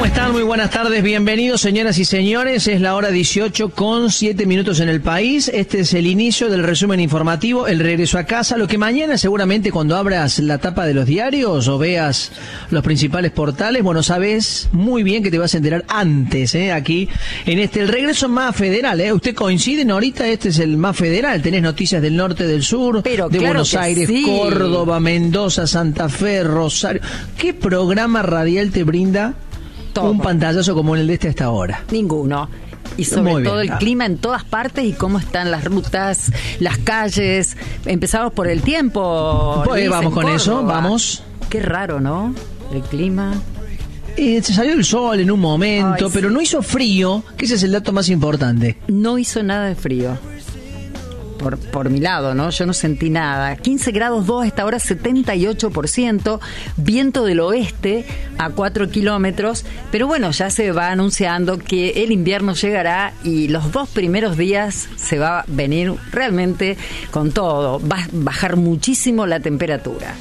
están? Muy buenas tardes, bienvenidos señoras y señores, es la hora 18 con 7 minutos en el país. Este es el inicio del resumen informativo, el regreso a casa, lo que mañana seguramente cuando abras la tapa de los diarios o veas los principales portales, bueno, sabes muy bien que te vas a enterar antes, aquí en el regreso más federal, ¿Usted coincide, Norita? Este es el más federal, tenés noticias del norte, del sur, pero de claro Buenos Aires, sí. Córdoba, Mendoza, Santa Fe, Rosario. ¿Qué programa radial te brinda todo un pantallazo como el de a esta hora? Ninguno. Y sobre todo el clima en todas partes y cómo están las rutas, las calles. Empezamos por el tiempo. Pues Luis, vamos con Córdoba. eso, vamos. Qué raro, ¿no? El clima. Se salió el sol en un momento, Ay, pero sí. no hizo frío, que ese es el dato más importante. No hizo nada de frío. Por mi lado, ¿no? Yo no sentí nada. 15 grados 2 a esta hora, 78%. Viento del oeste a 4 kilómetros. Pero bueno, ya se va anunciando que el invierno llegará y los 2 primeros días se va a venir realmente con todo. Va a bajar muchísimo la temperatura.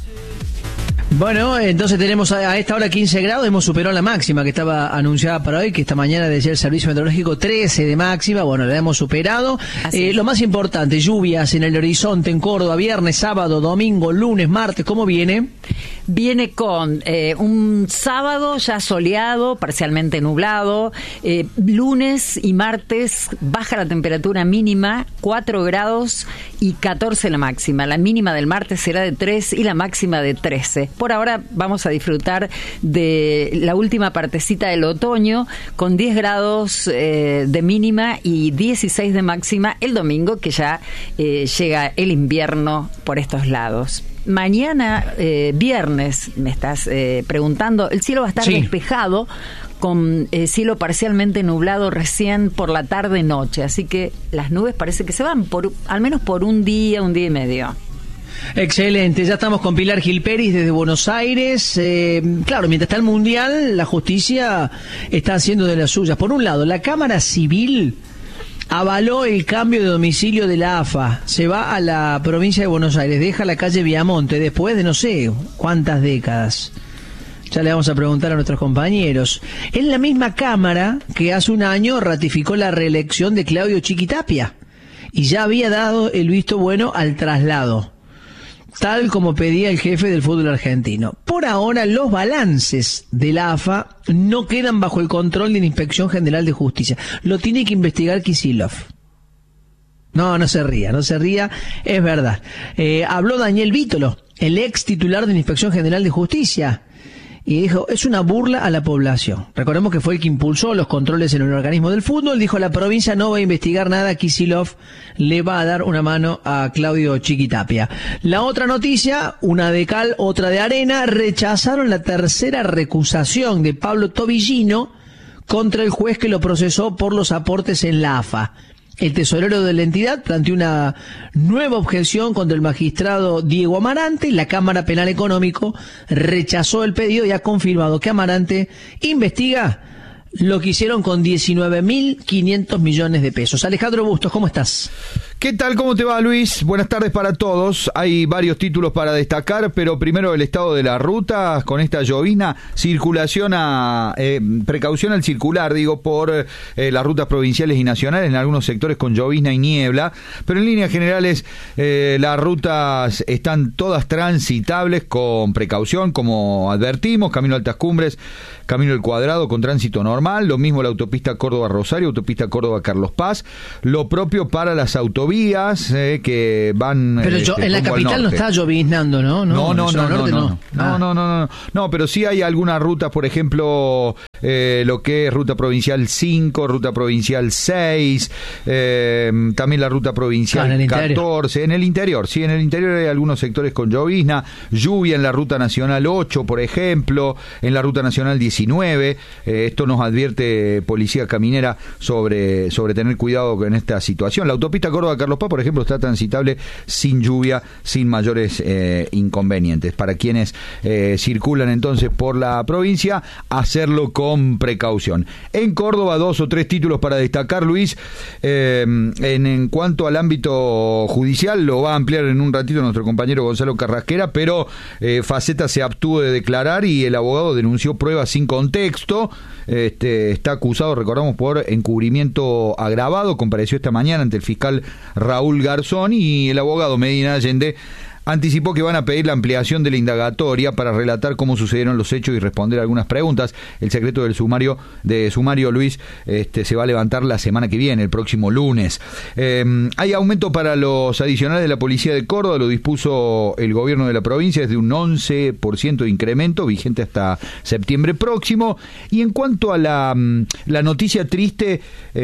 Bueno, entonces tenemos a esta hora 15 grados, hemos superado la máxima que estaba anunciada para hoy, que esta mañana decía el Servicio Meteorológico 13 de máxima, bueno, la hemos superado. Lo más importante, lluvias en el horizonte en Córdoba, viernes, sábado, domingo, lunes, martes, ¿cómo viene? Viene con un sábado ya soleado, parcialmente nublado, lunes y martes baja la temperatura mínima, 4 grados y 14 la máxima. La mínima del martes será de 3 y la máxima de 13. Por ahora vamos a disfrutar de la última partecita del otoño con 10 grados de mínima y 16 de máxima el domingo, que ya llega el invierno por estos lados. Mañana, viernes, me estás preguntando, el cielo va a estar despejado con cielo parcialmente nublado recién por la tarde-noche, así que las nubes parece que se van al menos por un día y medio. Excelente, ya estamos con Pilar Gilperis desde Buenos Aires. Claro, mientras está el Mundial, la justicia está haciendo de las suyas. Por un lado, la Cámara Civil avaló el cambio de domicilio de la AFA. Se va a la provincia de Buenos Aires, deja la calle Viamonte después de no sé cuántas décadas. Ya le vamos a preguntar a nuestros compañeros. Es la misma Cámara que hace un año ratificó la reelección de Claudio Chiquitapia y ya había dado el visto bueno al traslado, tal como pedía el jefe del fútbol argentino. Por ahora, los balances de la AFA no quedan bajo el control de la Inspección General de Justicia. Lo tiene que investigar Kicillof. No se ría, es verdad. Habló Daniel Vítolo, el ex titular de la Inspección General de Justicia, y dijo, es una burla a la población. Recordemos que fue el que impulsó los controles en el organismo del fútbol. Dijo, la provincia no va a investigar nada, Kicillof le va a dar una mano a Claudio Chiquitapia. La otra noticia, una de cal, otra de arena, rechazaron la tercera recusación de Pablo Tobillino contra el juez que lo procesó por los aportes en la AFA. El tesorero de la entidad planteó una nueva objeción contra el magistrado Diego Amarante. La Cámara Penal Económico rechazó el pedido y ha confirmado que Amarante investiga lo que hicieron con 19.500 millones de pesos. Alejandro Bustos, ¿cómo estás? ¿Qué tal? ¿Cómo te va, Luis? Buenas tardes para todos. Hay varios títulos para destacar, pero primero el estado de las rutas con esta llovizna, precaución al circular, por las rutas provinciales y nacionales, en algunos sectores con llovizna y niebla, pero en líneas generales las rutas están todas transitables con precaución, como advertimos, Camino Altas Cumbres, Camino del Cuadrado con tránsito normal, lo mismo la autopista Córdoba-Rosario, autopista Córdoba-Carlos Paz, lo propio para las autovías que van... Pero en la capital no está lloviznando, ¿no? No, pero sí hay algunas rutas, por ejemplo, lo que es ruta provincial 5, ruta provincial 6, también la ruta provincial en el 14, en el interior hay algunos sectores con llovizna, lluvia en la ruta nacional 8, por ejemplo, en la ruta nacional 19, esto nos advierte Policía Caminera sobre tener cuidado con esta situación. La autopista Córdoba-Carlos Paz, por ejemplo, está transitable sin lluvia, sin mayores inconvenientes. Para quienes circulan entonces por la provincia, hacerlo con con precaución. En Córdoba, 2 o 3 títulos para destacar, Luis. En cuanto al ámbito judicial, lo va a ampliar en un ratito nuestro compañero Gonzalo Carrasquera, pero Faceta se abstuvo de declarar y el abogado denunció pruebas sin contexto. Está acusado, recordamos, por encubrimiento agravado. Compareció esta mañana ante el fiscal Raúl Garzón y el abogado Medina Allende anticipó que van a pedir la ampliación de la indagatoria para relatar cómo sucedieron los hechos y responder algunas preguntas. El secreto del sumario Luis, se va a levantar la semana que viene, el próximo lunes. Hay aumento para los adicionales de la Policía de Córdoba, lo dispuso el gobierno de la provincia, es de un 11% de incremento, vigente hasta septiembre próximo. Y en cuanto a la noticia triste,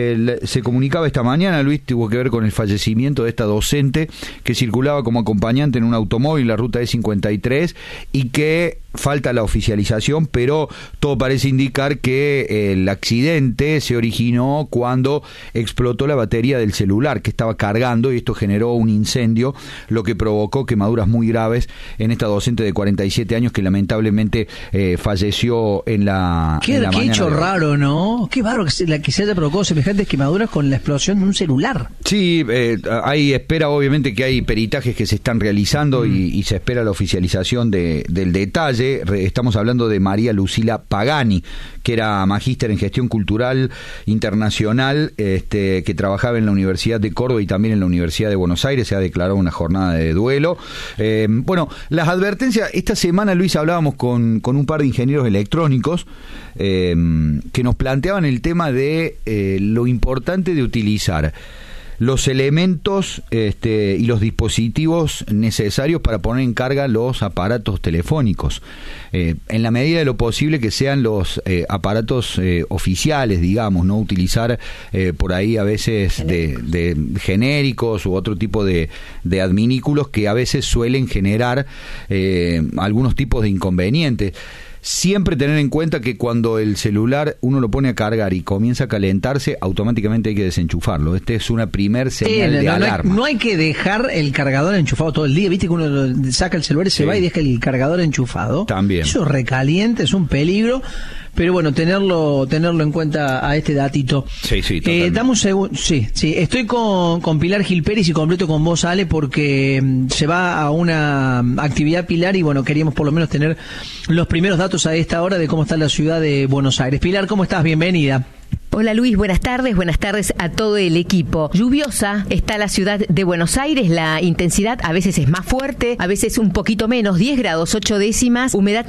se comunicaba esta mañana, Luis, tuvo que ver con el fallecimiento de esta docente que circulaba como acompañante en un automóvil, la ruta E53, y que falta la oficialización, pero todo parece indicar que el accidente se originó cuando explotó la batería del celular que estaba cargando y esto generó un incendio, lo que provocó quemaduras muy graves en esta docente de 47 años que lamentablemente falleció en la Qué hecho raro, ¿no? Qué raro que se haya provocado semejantes quemaduras con la explosión de un celular. Sí, hay espera, obviamente que hay peritajes que se están realizando y se espera la oficialización del detalle. Estamos hablando de María Lucila Pagani, que era magíster en gestión cultural internacional, que trabajaba en la Universidad de Córdoba y también en la Universidad de Buenos Aires. Se ha declarado una jornada de duelo. Bueno, las advertencias, esta semana, Luis, hablábamos con un par de ingenieros electrónicos que nos planteaban el tema de lo importante de utilizar los elementos y los dispositivos necesarios para poner en carga los aparatos telefónicos, en la medida de lo posible que sean los aparatos oficiales, digamos, no utilizar por ahí a veces de genéricos u otro tipo de adminículos que a veces suelen generar algunos tipos de inconvenientes. Siempre tener en cuenta que cuando el celular uno lo pone a cargar y comienza a calentarse, automáticamente hay que desenchufarlo. Es una primer señal de alarma. No hay que dejar el cargador enchufado todo el día. Viste que uno saca el celular y se va y deja el cargador enchufado. También. Eso recalienta, es un peligro. Pero bueno, tenerlo en cuenta a este datito. Sí, dame un segundo. Sí, estoy con Pilar Gil Pérez y completo con vos, Ale, porque se va a una actividad Pilar y bueno, queríamos por lo menos tener los primeros datos a esta hora de cómo está la ciudad de Buenos Aires. Pilar, ¿cómo estás? Bienvenida. Hola Luis, buenas tardes a todo el equipo. Lluviosa está la ciudad de Buenos Aires, la intensidad a veces es más fuerte, a veces un poquito menos, 10 grados 8 décimas, humedad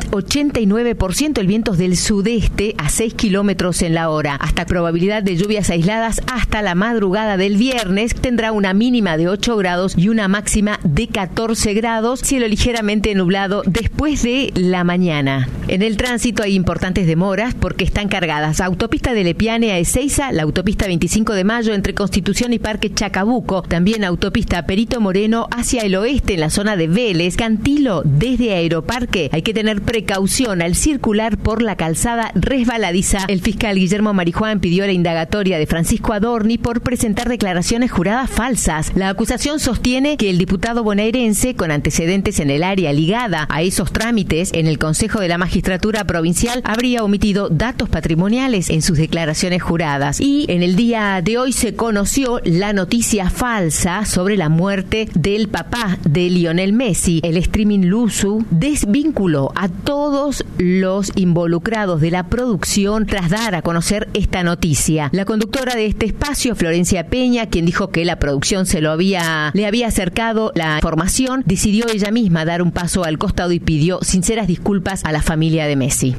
89%, el viento es del sudeste a 6 kilómetros en la hora. Hasta probabilidad de lluvias aisladas hasta la madrugada del viernes, tendrá una mínima de 8 grados y una máxima de 14 grados, cielo ligeramente nublado después de la mañana. En el tránsito hay importantes demoras porque están cargadas autopista de Lepiane a Ezeiza, la autopista 25 de Mayo entre Constitución y Parque Chacabuco, también autopista Perito Moreno hacia el oeste en la zona de Vélez, Cantilo desde Aeroparque. Hay que tener precaución al circular por la calzada resbaladiza. El fiscal Guillermo Marijuán pidió la indagatoria de Francisco Adorni por presentar declaraciones juradas falsas. La acusación sostiene que el diputado bonaerense, con antecedentes en el área ligada a esos trámites en el Consejo de la Magistratura Provincial, habría omitido datos patrimoniales en sus declaraciones juradas. Y en el día de hoy se conoció la noticia falsa sobre la muerte del papá de Lionel Messi. El streaming Luzu desvinculó a todos los involucrados de la producción tras dar a conocer esta noticia. La conductora de este espacio, Florencia Peña, quien dijo que la producción le había acercado la información, decidió ella misma dar un paso al costado y pidió sinceras disculpas a la familia de Messi.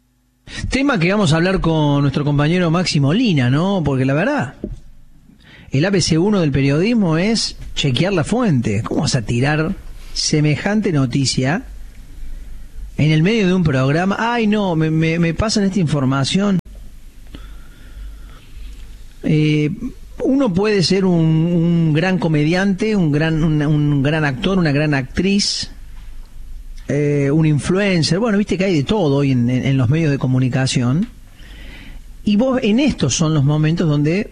Tema que vamos a hablar con nuestro compañero Máximo Lina, ¿no? Porque la verdad, el ABC1 del periodismo es chequear la fuente. ¿Cómo vas a tirar semejante noticia en el medio de un programa? Ay, no, me pasan esta información. Uno puede ser un gran comediante, un gran actor, una gran actriz, un influencer, bueno, viste que hay de todo hoy en los medios de comunicación, y vos en estos son los momentos donde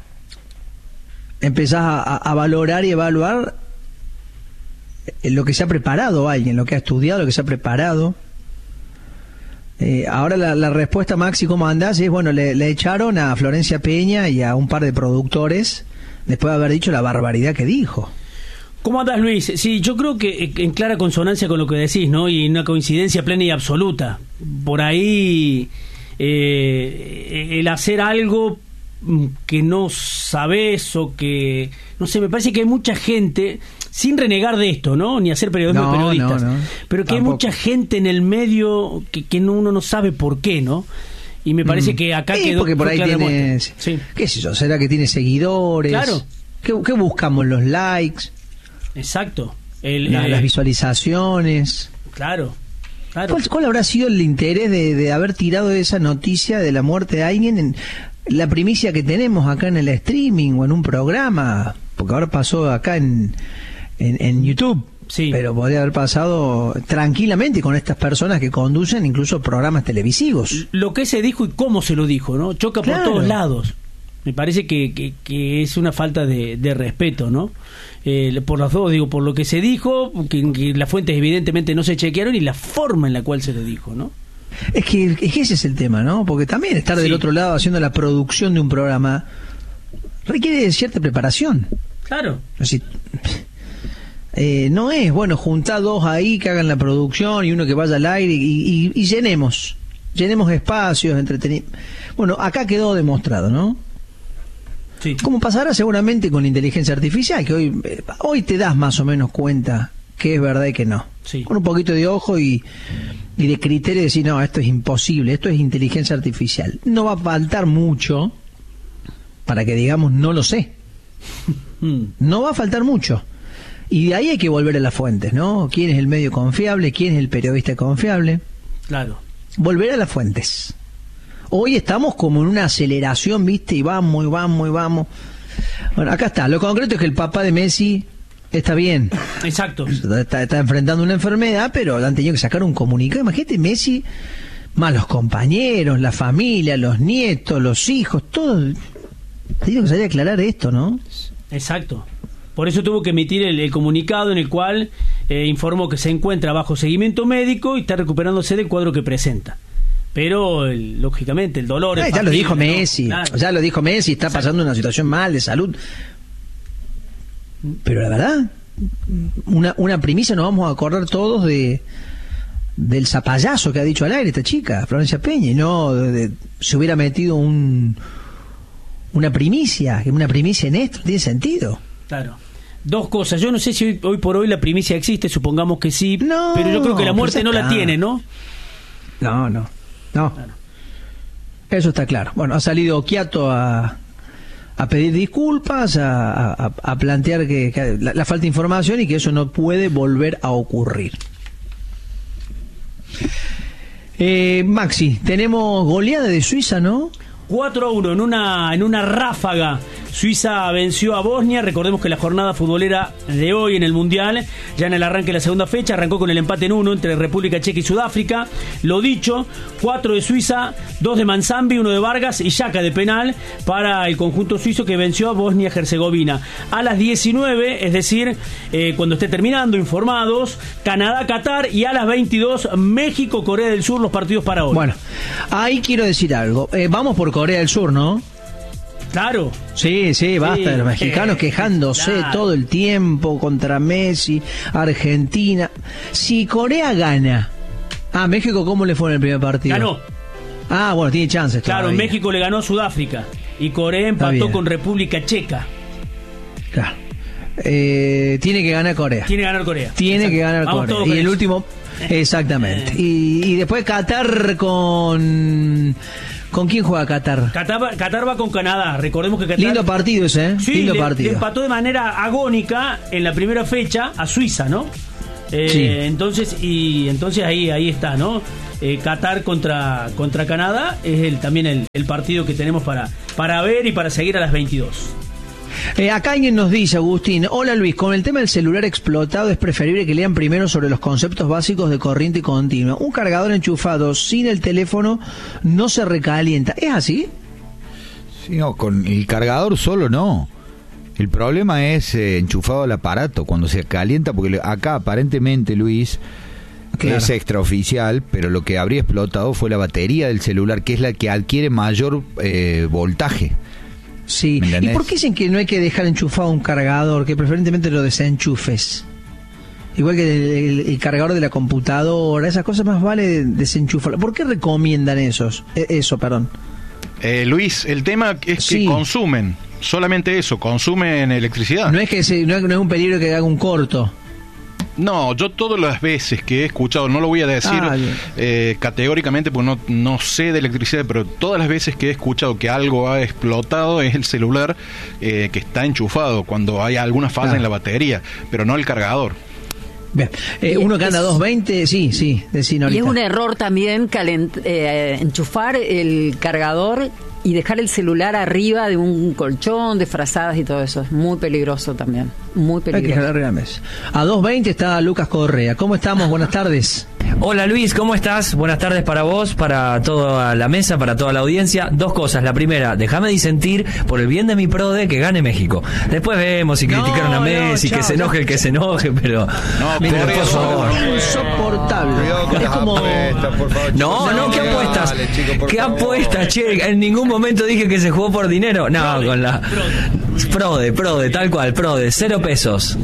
empezás a valorar y evaluar lo que se ha preparado alguien, lo que ha estudiado, lo que se ha preparado, Ahora la respuesta, Maxi, ¿cómo andás? Es, bueno, le echaron a Florencia Peña y a un par de productores después de haber dicho la barbaridad que dijo. ¿Cómo andás, Luis? Sí, yo creo que en clara consonancia con lo que decís, ¿no? Y una coincidencia plena y absoluta. Por ahí, el hacer algo que no sabés o que... No sé, me parece que hay mucha gente, sin renegar de esto, ¿no? Ni hacer periodismo de periodistas, no. pero que Tampoco. hay mucha gente en el medio que uno no sabe por qué, ¿no? Y me parece que acá quedó... Porque por ahí tiene... Sí. ¿Qué sé yo? ¿Será que tiene seguidores? Claro. ¿Qué buscamos? ¿Los likes? Exacto. Las visualizaciones. Claro. ¿Cuál habrá sido el interés de haber tirado esa noticia de la muerte de alguien en la primicia que tenemos acá en el streaming o en un programa? Porque ahora pasó acá en YouTube. Sí. Pero podría haber pasado tranquilamente con estas personas que conducen incluso programas televisivos. Lo que se dijo y cómo se lo dijo, ¿no? Choca por todos lados. Me parece que es una falta de respeto, ¿no? Por las dos, digo, por lo que se dijo, que las fuentes evidentemente no se chequearon y la forma en la cual se lo dijo, ¿no? Es que ese es el tema, ¿no? Porque también estar del otro lado haciendo la producción de un programa requiere de cierta preparación. Claro. Es decir, no es, bueno, juntar dos ahí que hagan la producción y uno que vaya al aire y llenemos espacios, entretenimiento. Bueno, acá quedó demostrado, ¿no? Sí. Como pasará seguramente con la inteligencia artificial, que hoy te das más o menos cuenta que es verdad y que no. Sí. Con un poquito de ojo y de criterio de decir, no, esto es imposible, esto es inteligencia artificial. No va a faltar mucho para que digamos, no lo sé. No va a faltar mucho. Y de ahí hay que volver a las fuentes, ¿no? ¿Quién es el medio confiable? ¿Quién es el periodista confiable? Claro. Volver a las fuentes. Hoy estamos como en una aceleración, ¿viste? Y vamos. Bueno, acá está. Lo concreto es que el papá de Messi está bien. Exacto. Está enfrentando una enfermedad, pero han tenido que sacar un comunicado. Imagínate, Messi, más los compañeros, la familia, los nietos, los hijos, todo. Tiene que salir a aclarar esto, ¿no? Exacto. Por eso tuvo que emitir el comunicado en el cual informó que se encuentra bajo seguimiento médico y está recuperándose del cuadro que presenta. Pero, lógicamente, el dolor... Ya lo dijo Messi, ¿no? Claro. ya lo dijo Messi, está pasando una situación mal de salud. Pero la verdad, una primicia, nos vamos a acordar todos del zapallazo que ha dicho al aire esta chica, Florencia Peña, y no se hubiera metido una primicia en esto, no tiene sentido. Claro. Dos cosas. Yo no sé si hoy por hoy la primicia existe, supongamos que sí, no, pero yo creo que la muerte no la tiene, ¿no? No. Claro. Eso está claro. Bueno, ha salido Occhiato a pedir disculpas, a plantear que la falta de información y que eso no puede volver a ocurrir. Maxi, tenemos goleada de Suiza, ¿no? 4-1 en una ráfaga. Suiza venció a Bosnia. Recordemos que la jornada futbolera de hoy en el Mundial, ya en el arranque de la segunda fecha, arrancó con el empate en 1 entre República Checa y Sudáfrica. Lo dicho, 4 de Suiza, 2 de Manzambi, 1 de Vargas y Xhaka de penal para el conjunto suizo que venció a Bosnia-Herzegovina. A las 19, es decir, cuando esté terminando, informados, Canadá-Qatar, y a las 22, México-Corea del Sur, los partidos para hoy. Bueno, ahí quiero decir algo. Vamos por Corea del Sur, ¿no? Claro. Sí, basta de los mexicanos quejándose todo el tiempo contra Messi, Argentina. Si Corea gana, México, ¿cómo le fue en el primer partido? Ganó. Bueno, tiene chances. Claro, todavía. México le ganó a Sudáfrica y Corea empató con República Checa. Claro. Tiene que ganar Corea. Tiene que ganar Corea. Tiene que ganar Corea. Y el último, exactamente. Y después Qatar ¿Con quién juega Qatar? Qatar va con Canadá. Recordemos que Qatar... Lindo partido ese, ¿eh? Sí, lindo partido. Le empató de manera agónica en la primera fecha a Suiza, ¿no? Sí. Entonces ahí está, ¿no? Qatar contra Canadá es también el partido que tenemos para ver y para seguir a las 22. Acá alguien nos dice, Agustín: hola Luis, con el tema del celular explotado es preferible que lean primero sobre los conceptos básicos de corriente continua. Un cargador enchufado sin el teléfono no se recalienta. ¿Es así? Sí, no, con el cargador solo no. El problema es enchufado al aparato cuando se calienta, porque acá aparentemente, Luis, Claro. Es extraoficial, pero lo que habría explotado fue la batería del celular, que es la que adquiere mayor voltaje. Sí. ¿Y por qué dicen que no hay que dejar enchufado un cargador, que preferentemente lo desenchufes? Igual que el cargador de la computadora, esas cosas más vale desenchufarlo. ¿Por qué recomiendan eso? Luis, el tema es que consumen, solamente eso, consumen electricidad. No es que no es un peligro que haga un corto. No, yo todas las veces que he escuchado, no lo voy a decir categóricamente porque no sé de electricidad, pero todas las veces que he escuchado que algo ha explotado es el celular que está enchufado, cuando hay alguna falla en la batería, pero no el cargador. Bien. Uno que anda a 220, sí, y es un error también enchufar el cargador y dejar el celular arriba de un colchón, de frazadas y todo eso. Es muy peligroso también. Muy peligroso. Hay que jalar la mesa. A 220 está Lucas Correa. ¿Cómo estamos? Buenas tardes. Hola Luis, ¿cómo estás? Buenas tardes para vos, para toda la mesa, para toda la audiencia. Dos cosas. La primera, déjame disentir por el bien de mi prode que gane México. Después vemos si criticaron a Messi, que se enoje el que se enoje, pero por favor. Insoportable. Es como... No, ¿qué apuestas? Dale, chico, ¿Qué apuestas, che? En ningún momento dije que se jugó por dinero. No, con la... Prode, tal cual, Prode, 0 pesos.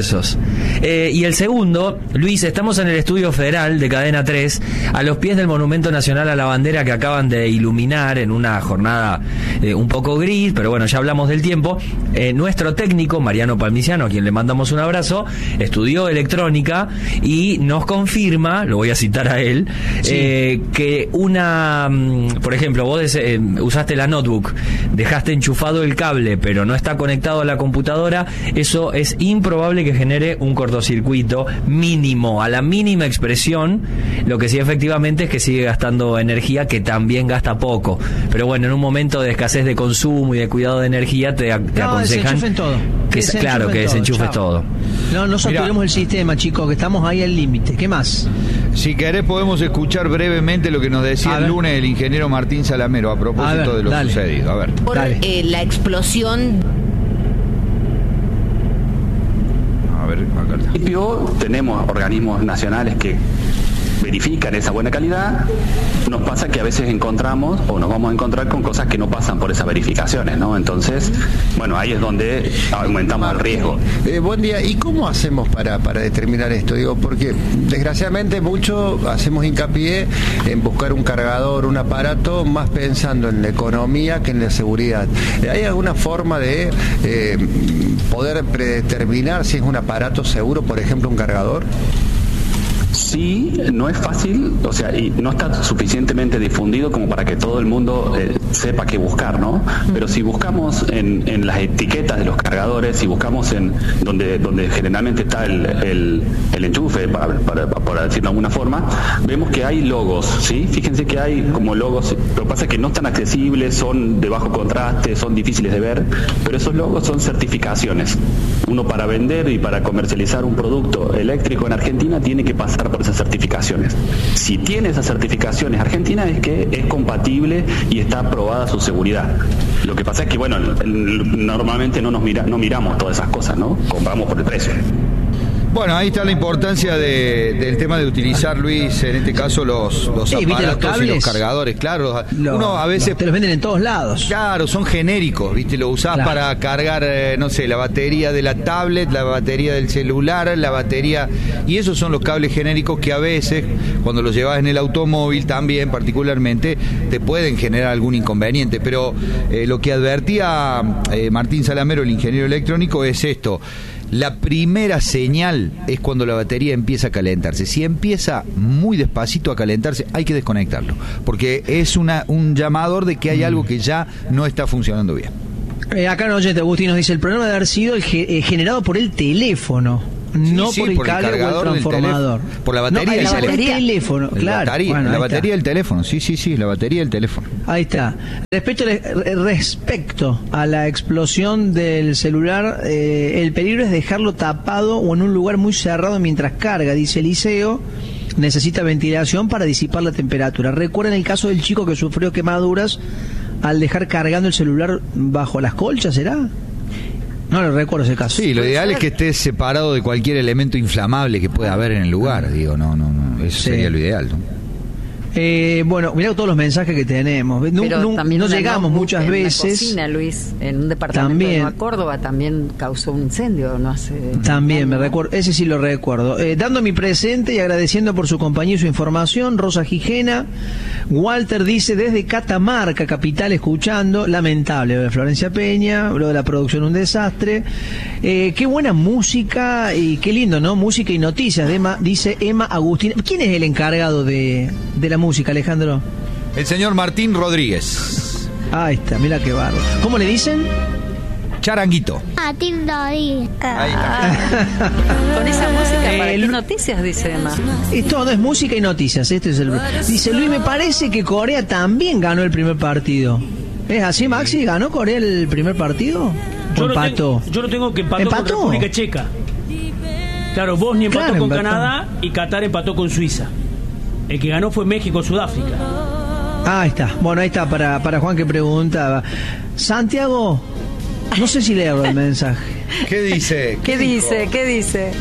Y el segundo, Luis, estamos en el Estudio Federal de Cadena 3, a los pies del Monumento Nacional a la Bandera que acaban de iluminar en una jornada un poco gris, pero bueno, ya hablamos del tiempo. Nuestro técnico, Mariano Palmiciano, a quien le mandamos un abrazo, estudió electrónica y nos confirma, lo voy a citar a él, que por ejemplo, vos usaste la notebook, dejaste enchufado el cable, pero no está conectado a la computadora, eso es improbable que genere un cortocircuito mínimo, a la mínima expresión. Lo que sí efectivamente es que sigue gastando energía, que también gasta poco, pero bueno, en un momento de escasez de consumo y de cuidado de energía te aconsejan todo. Que desenchufes todo. No saturemos el sistema, chicos, que estamos ahí al límite. ¿Qué más? Si querés podemos escuchar brevemente lo que nos decía el lunes el ingeniero Martín Salamero a propósito de lo sucedido. A ver. Por la explosión. A ver, acá está. En principio tenemos organismos nacionales que verifican esa buena calidad. Nos pasa que a veces encontramos o nos vamos a encontrar con cosas que no pasan por esas verificaciones, ¿no? Entonces, bueno, ahí es donde aumentamos el riesgo. Buen día. ¿Y cómo hacemos para determinar esto? Digo, porque desgraciadamente mucho hacemos hincapié en buscar un cargador, un aparato, más pensando en la economía que en la seguridad. ¿Hay alguna forma de poder predeterminar si es un aparato seguro, por ejemplo, un cargador? Sí, no es fácil, o sea, y no está suficientemente difundido como para que todo el mundo sepa qué buscar, ¿no? Pero si buscamos en las etiquetas de los cargadores, si buscamos en donde generalmente está el enchufe, para decirlo de alguna forma, vemos que hay logos, ¿sí? Fíjense que hay como logos, lo que pasa es que no están accesibles, son de bajo contraste, son difíciles de ver, pero esos logos son certificaciones. Uno para vender y para comercializar un producto eléctrico en Argentina tiene que pasar por esas certificaciones. Si tiene esas certificaciones Argentina es que es compatible y está aprobada su seguridad. Lo que pasa es que, bueno, normalmente no miramos todas esas cosas, ¿no? Compramos por el precio. Bueno, ahí está la importancia del tema de utilizar, Luis, en este caso los aparatos y los cargadores, claro. Uno a veces te los venden en todos lados. Claro, son genéricos, ¿viste? Lo usás para cargar, no sé, la batería de la tablet, la batería del celular, la batería... Y esos son los cables genéricos que a veces, cuando los llevas en el automóvil también, particularmente, te pueden generar algún inconveniente. Pero lo que advertía Martín Salamero, el ingeniero electrónico, es esto. La primera señal es cuando la batería empieza a calentarse. Si empieza muy despacito a calentarse, hay que desconectarlo, porque es un llamador de que hay algo que ya no está funcionando bien. Acá no, oyente, Agustín nos dice, el problema debe haber sido generado por el teléfono. No por el cable o el transformador. Por la batería del teléfono. Claro. La batería del teléfono. Sí, la batería del teléfono. Ahí está. Respecto a la explosión del celular, el peligro es dejarlo tapado o en un lugar muy cerrado mientras carga, dice Eliseo. Necesita ventilación para disipar la temperatura. Recuerden el caso del chico que sufrió quemaduras al dejar cargando el celular bajo las colchas, ¿será? No lo recuerdo ese caso. Sí, lo ideal es que estés separado de cualquier elemento inflamable que pueda haber en el lugar. Digo, no. eso sería lo ideal, ¿no? Bueno, mirá todos los mensajes que tenemos. No llegamos muchas veces. En cocina, Luis, en un departamento de Nueva Córdoba también causó un incendio, no hace. También me recuerdo, ese sí lo recuerdo. Dando mi presente y agradeciendo por su compañía y su información, Rosa Gijena. Walter dice desde Catamarca, capital, escuchando. Lamentable lo de Florencia Peña, lo de la producción un desastre. Qué buena música y qué lindo, ¿no? Música y noticias, dice Emma Agustín. ¿Quién es el encargado de la música, Alejandro? El señor Martín Rodríguez. Ahí está, mira qué barro. ¿Cómo le dicen? Charanguito. Martín Rodríguez. Ahí está. Con esa música, ¿para qué noticias? Dice Emma. Es todo, es música y noticias. Dice Luis, me parece que Corea también ganó el primer partido. ¿Es así, Maxi? ¿Ganó Corea el primer partido? Yo lo tengo que empató con República Checa. Claro, Bosnia empató con Canadá y Qatar empató con Suiza. El que ganó fue México-Sudáfrica. Ahí está. Bueno, ahí está para Juan que preguntaba. Santiago, no sé si leo el mensaje. ¿Qué dice? ¿Qué dice?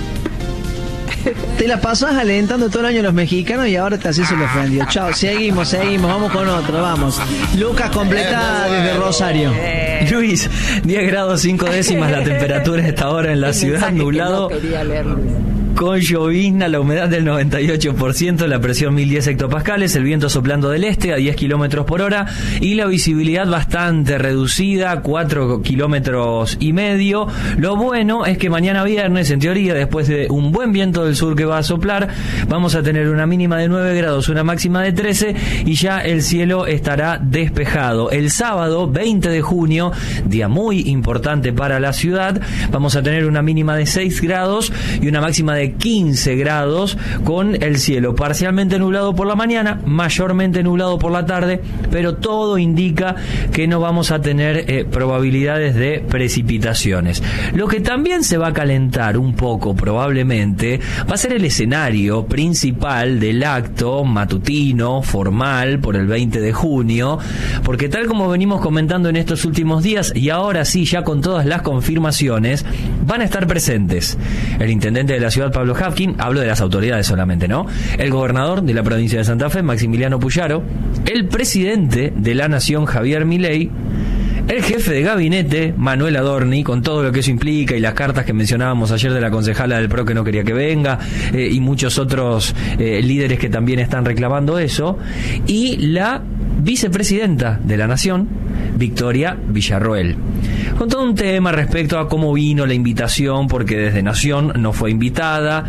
Te la pasás alentando todo el año a los mexicanos y ahora te haces el ofendido. Chao, seguimos, vamos con otro, vamos. Lucas completa desde Rosario. Luis, 10 grados 5 décimas la temperatura a esta hora en la ciudad, nublado. Con llovizna, la humedad del 98%, la presión 1010 hectopascales, el viento soplando del este a 10 kilómetros por hora y la visibilidad bastante reducida, 4 kilómetros y medio. Lo bueno es que mañana viernes, en teoría, después de un buen viento del sur que va a soplar, vamos a tener una mínima de 9 grados, una máxima de 13 y ya el cielo estará despejado. El sábado, 20 de junio, día muy importante para la ciudad, vamos a tener una mínima de 6 grados y una máxima de 15 grados con el cielo parcialmente nublado por la mañana, mayormente nublado por la tarde, pero todo indica que no vamos a tener probabilidades de precipitaciones. Lo que también se va a calentar un poco probablemente va a ser el escenario principal del acto matutino formal por el 20 de junio, porque tal como venimos comentando en estos últimos días y ahora sí ya con todas las confirmaciones, van a estar presentes el intendente de la ciudad Pablo Hapkin, hablo de las autoridades solamente, ¿no? El gobernador de la provincia de Santa Fe, Maximiliano Puyaro, el presidente de la Nación, Javier Milei, el jefe de gabinete, Manuel Adorni, con todo lo que eso implica y las cartas que mencionábamos ayer de la concejala del PRO que no quería que venga, y muchos otros líderes que también están reclamando eso, y la vicepresidenta de la Nación, Victoria Villarroel, con todo un tema respecto a cómo vino la invitación, porque desde Nación no fue invitada.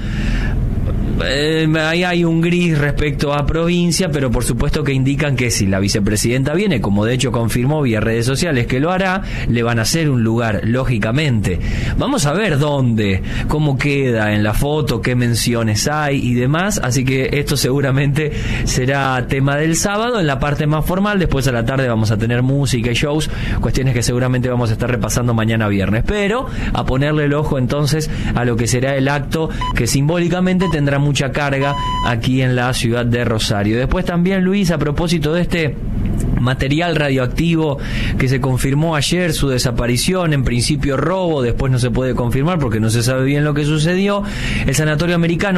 Ahí hay un gris respecto a provincia, pero por supuesto que indican que si la vicepresidenta viene, como de hecho confirmó vía redes sociales que lo hará, le van a hacer un lugar, lógicamente. Vamos a ver dónde, cómo queda en la foto, qué menciones hay y demás, así que esto seguramente será tema del sábado en la parte más formal. Después a la tarde vamos a tener música y shows, cuestiones que seguramente vamos a estar repasando mañana viernes, pero a ponerle el ojo entonces a lo que será el acto que simbólicamente tendrá mucha carga aquí en la ciudad de Rosario. Después también, Luis, a propósito de este material radioactivo que se confirmó ayer su desaparición, en principio robo, después no se puede confirmar porque no se sabe bien lo que sucedió, el Sanatorio Americano